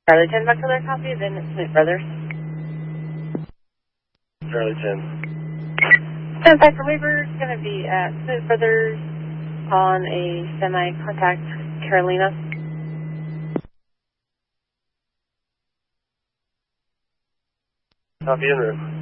Charlie 10 back to their copy, then it's Smith Brothers. Charlie 10. Stand by for waiver. It's going to be at Smith Brothers on a semi-contact Carolina. Copy en route.